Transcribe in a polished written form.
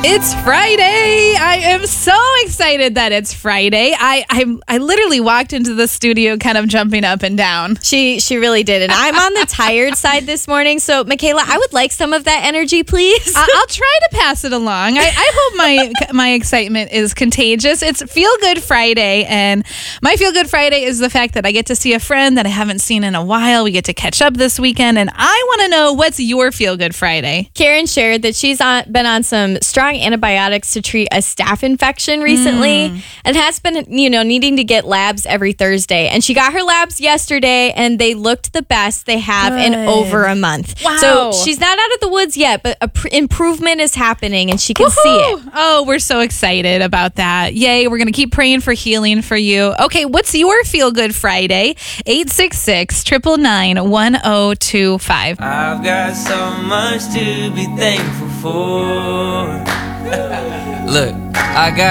It's Friday. I am so excited that it's Friday. I literally walked into the studio kind of jumping up and down. She really did. And I'm on the tired side this morning. So, Michaela, I would like some of that energy, please. I'll try to pass it along. I hope my excitement is contagious. It's Feel Good Friday, and my Feel Good Friday is the fact that I get to see a friend that I haven't seen in a while. We get to catch up this weekend, and I want to know, what's your Feel Good Friday? Karen shared that she's been on some strong antibiotics to treat a staph infection recently and has been, needing to get labs every Thursday. And she got her labs yesterday, and they looked the best they have in over a month. Wow. So she's not out of the woods yet, but improvement is happening, and she can see it. Oh, we're so excited about that. Yay, we're going to keep praying for healing for you. Okay, what's your Feel Good Friday? 866-999-1025. I've got so much to be thankful for. Look, I got